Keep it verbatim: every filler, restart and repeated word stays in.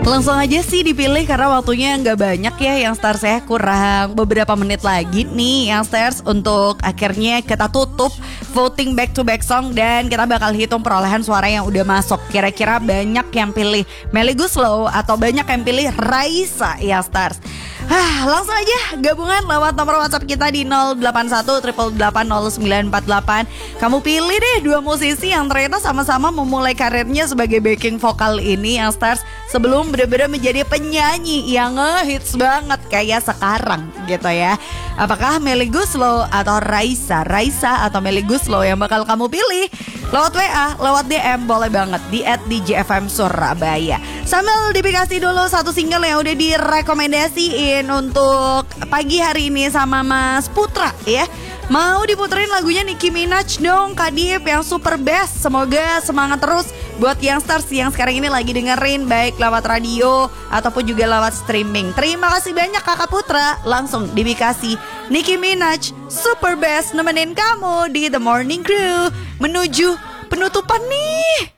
Langsung aja sih dipilih karena waktunya nggak banyak ya yang stars ya. Kurang beberapa menit lagi nih yang stars untuk akhirnya kita tutup voting back to back song. Dan kita bakal hitung perolehan suara yang udah masuk. Kira-kira banyak yang pilih Melly Goeslaw atau banyak yang pilih Raisa ya stars. Hah, langsung aja gabungan lewat nomor WhatsApp kita di nol delapan satu delapan delapan delapan nol sembilan empat delapan. Kamu pilih deh dua musisi yang ternyata sama-sama memulai karirnya sebagai backing vokal ini yang stars sebelum benar-benar menjadi penyanyi yang ngehits banget kayak sekarang gitu ya. Apakah Melly Goeslaw atau Raisa? Raisa atau Melly Goeslaw yang bakal kamu pilih? Lewat W A, lewat D M boleh banget di at D J F M Surabaya. Sambil dikasih dulu satu single yang udah direkomendasiin untuk pagi hari ini sama Mas Putra ya. Mau diputerin lagunya Nicki Minaj dong Kak Diep yang super best. Semoga semangat terus buat youngsters yang sekarang ini lagi dengerin baik lewat radio ataupun juga lewat streaming. Terima kasih banyak Kakak Putra. Langsung dikasih Nicki Minaj super best nemenin kamu di The Morning Crew menuju penutupan nih.